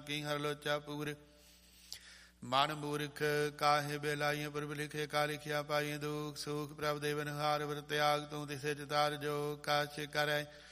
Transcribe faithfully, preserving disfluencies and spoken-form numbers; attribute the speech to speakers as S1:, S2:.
S1: ਨਾਨਕੀ ਹਰ ਲੋਚਾ ਪੂਰ। ਮਨ ਮੂਰਖ ਕਾਹੇ ਬੇਲਾਈਆਂ ਪ੍ਰਭ ਲਿਖੇ ਕਾ ਲਿਖਿਆ ਪਾਈਏ ਦੁਖ ਸੁਖ ਪ੍ਰਭ ਦੇਵਨ ਹਾਰ ਵਰ ਤਿਆਗ ਤੂੰ ਤਿਸੇ ਚਤਾਰ ਜੋ ਕਾਛ ਕਰੈ